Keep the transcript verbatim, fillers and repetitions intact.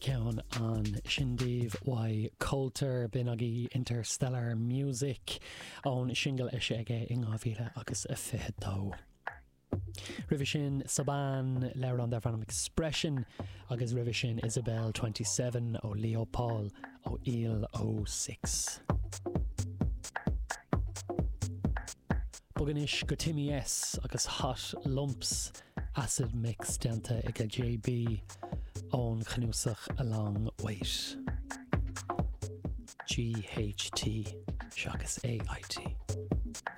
ceann an Sindíomh Y Coulter Binagi Interstellar Music ón single ise aige in gábhíle agus a fichidó. Rivision Saban leir an From Expression agus Rivision Isabel twenty-seven ó Leo Paul ó Il oh six. Buganis go Timmy S agus Hot Lumps Acid Mix denta ag J B ón Chnúsach a long wait. G H T Shakas A I T.